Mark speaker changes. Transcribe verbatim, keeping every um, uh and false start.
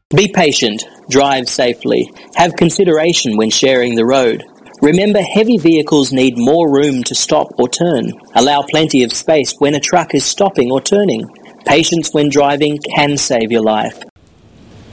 Speaker 1: Be patient, drive safely, have consideration when sharing the road. Remember, heavy vehicles need more room to stop or turn. Allow plenty of space when a truck is stopping or turning. Patience when driving can save your life.